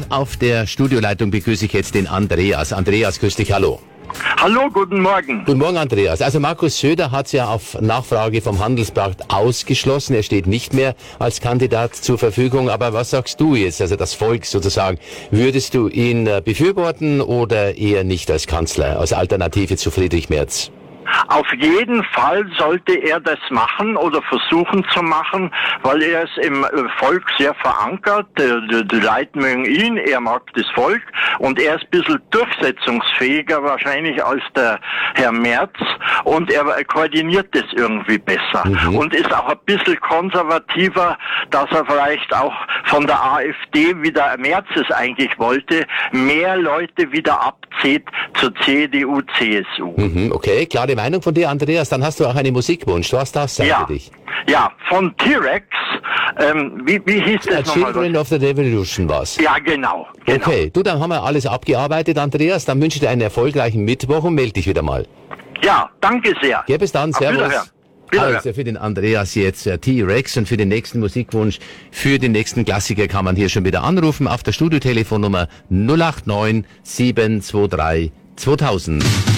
Und auf der Studioleitung begrüße ich jetzt den Andreas. Andreas, grüß dich, hallo. Hallo, guten Morgen. Guten Morgen, Andreas. Also Markus Söder hat es ja auf Nachfrage vom Handelsblatt ausgeschlossen. Er steht nicht mehr als Kandidat zur Verfügung. Aber was sagst du jetzt, also das Volk sozusagen? Würdest du ihn befürworten oder eher nicht als Kanzler, als Alternative zu Friedrich Merz? Auf jeden Fall sollte er das machen oder versuchen zu machen, weil er ist im Volk sehr verankert. Die Leute mögen ihn, er mag das Volk und er ist ein bisschen durchsetzungsfähiger wahrscheinlich als der Herr Merz und er koordiniert das irgendwie besser und ist auch ein bisschen konservativer, dass er vielleicht auch von der AfD, wie der Merz es eigentlich wollte, mehr Leute wieder abzieht zur CDU, CSU. Okay, klare Meinung von dir, Andreas. Dann hast du auch einen Musikwunsch. Was darf sein für dich? Ja, von T-Rex. Wie hieß das nochmal? Children of the Revolution war's. Ja, genau. Okay, du, dann haben wir alles abgearbeitet, Andreas. Dann wünsche ich dir einen erfolgreichen Mittwoch und melde dich wieder mal. Ja, danke sehr. Ja, bis dann. Servus. Wiederhören. Also für den Andreas jetzt T-Rex und für den nächsten Musikwunsch, für den nächsten Klassiker kann man hier schon wieder anrufen auf der Studiotelefonnummer 089 723 2000.